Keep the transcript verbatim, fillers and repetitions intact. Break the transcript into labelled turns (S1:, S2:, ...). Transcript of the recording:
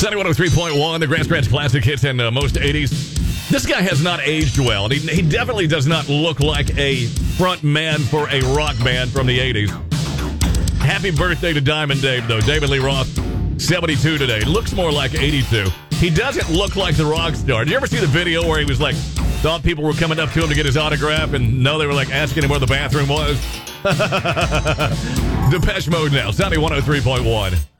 S1: Sunny one oh three point one, the Grand Scratch Classic hits in uh, most eighties. This guy has not aged well. He, he definitely does not look like a front man for a rock band from the eighties. Happy birthday to Diamond Dave, though. David Lee Roth, seventy-two today. Looks more like eighty-two. He doesn't look like the rock star. Did you ever see the video where he was like, thought people were coming up to him to get his autograph, and no, they were like asking him where the bathroom was? Depeche Mode now. Sunny one oh three point one.